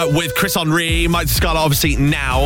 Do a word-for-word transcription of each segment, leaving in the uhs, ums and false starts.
With Chris Henry, Mike Scott, obviously now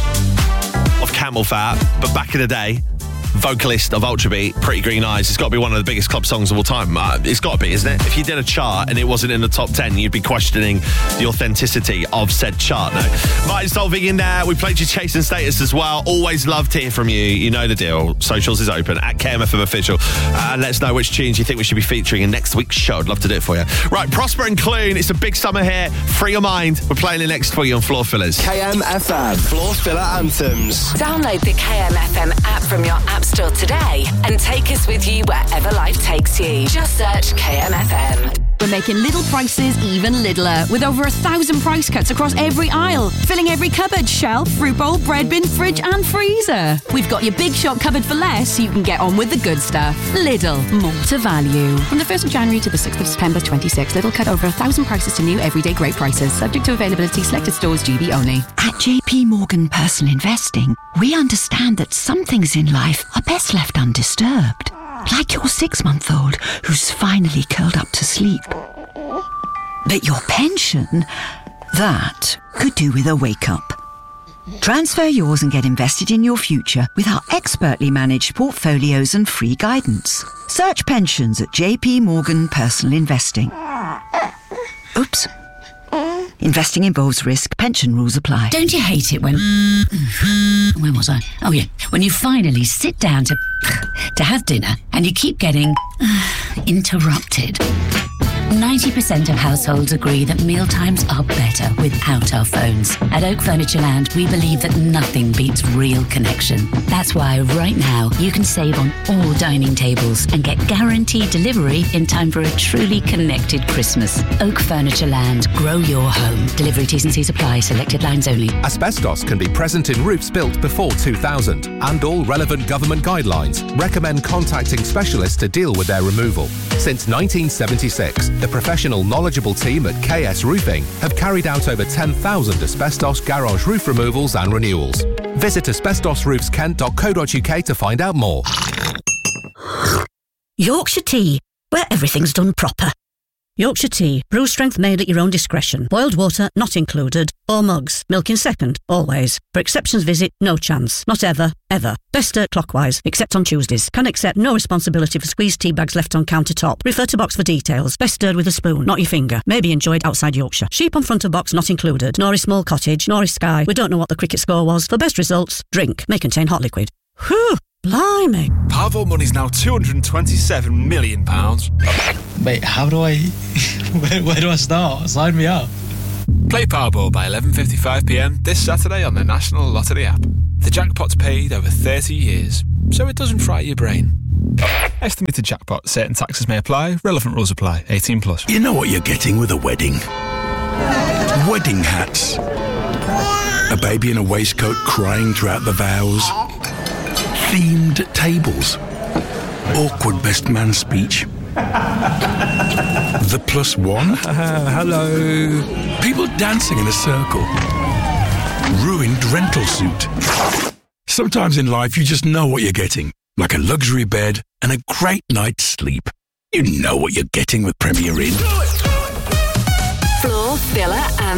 of Camel Fat, but back in the day, vocalist of Ultrabeat, Pretty Green Eyes. It's got to be one of the biggest club songs of all time. Uh, it's got to be, isn't it? If you did a chart and it wasn't in the top ten, you'd be questioning the authenticity of said chart. No. Martin Solving in there. We played your Chasing Status as well. Always love to hear from you. You know the deal. Socials is open at K M F M Official. Uh, let us know which tunes you think we should be featuring in next week's show. I'd love to do it for you. Right, Prosper and Clune. It's a big summer here. Free your mind. We're playing it next for you on Floor Fillers. K M F M Floor Filler Anthems. Download the K M F M app from your app store today and take us with you wherever life takes you. Just search K M F M. We're making little prices even littler with over a thousand price cuts across every aisle, filling every cupboard, shelf, fruit bowl, bread bin, fridge and freezer. We've got your big shop covered for less so you can get on with the good stuff. Lidl, more to value. From the first of January to the sixth of September twenty-six, Lidl cut over a thousand prices to new everyday great prices, subject to availability, selected stores, G B only. At J P Morgan Personal Investing, we understand that some things in life are best left undisturbed. Like your six-month-old who's finally curled up to sleep. But your pension, that could do with a wake-up. Transfer yours and get invested in your future with our expertly managed portfolios and free guidance. Search pensions at J P Morgan Personal Investing. Oops. Investing involves risk. Pension rules apply. Don't you hate it when... Where was I? Oh, yeah. When you finally sit down to... to have dinner and you keep getting... interrupted. ninety percent of households agree that mealtimes are better without our phones. At Oak Furniture Land, we believe that nothing beats real connection. That's why right now you can save on all dining tables and get guaranteed delivery in time for a truly connected Christmas. Oak Furniture Land. Grow your home. Delivery T's and C's apply. Selected lines only. Asbestos can be present in roofs built before two thousand, and all relevant government guidelines recommend contacting specialists to deal with their removal. Since nineteen seventy-six, the professional, knowledgeable team at K S Roofing have carried out over ten thousand asbestos garage roof removals and renewals. Visit asbestos roofs kent dot co dot uk to find out more. Yorkshire Tea, where everything's done proper. Yorkshire Tea, brew strength made at your own discretion. Boiled water not included. Or mugs, milk in second, always. For exceptions visit, no chance. Not ever, ever. Best stirred clockwise, except on Tuesdays. Can accept no responsibility for squeezed tea bags left on countertop. Refer to box for details. Best stirred with a spoon, not your finger. May be enjoyed outside Yorkshire. Sheep on front of box not included. Nor is small cottage, nor is Sky. We don't know what the cricket score was. For best results, drink. May contain hot liquid. Whew, blimey. Powerball money's now two hundred twenty-seven million pounds. Wait, how do I... where, where do I start? Sign me up. Play Powerball by eleven fifty-five p m this Saturday on the National Lottery app. The jackpot's paid over thirty years, so it doesn't fry your brain. Estimated jackpot. Certain taxes may apply. Relevant rules apply. eighteen plus. You know what you're getting with a wedding? Wedding hats. A baby in a waistcoat crying throughout the vows. Themed tables. Awkward best man speech. The plus one. Uh, hello. People dancing in a circle. Ruined rental suit. Sometimes in life you just know what you're getting. Like a luxury bed and a great night's sleep. You know what you're getting with Premier Inn. Floor Filler